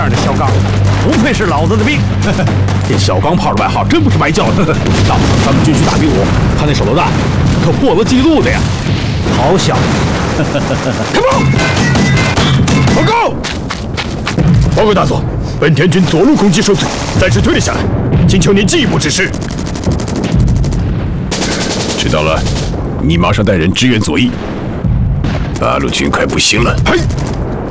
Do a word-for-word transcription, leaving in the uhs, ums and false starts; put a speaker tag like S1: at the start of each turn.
S1: 样的小刚，不愧是老子的兵。
S2: 这小钢炮的外号真不是白叫的。上次咱们军区打比武，他那手榴弹可破了记录的呀！
S1: 好小子
S2: ，Come on！ 报告，报告大佐，本田军左路攻击受损，暂时退了下来，请求您进一步指示。知道了，你马上带人支援左翼。八路军快不行了，嘿！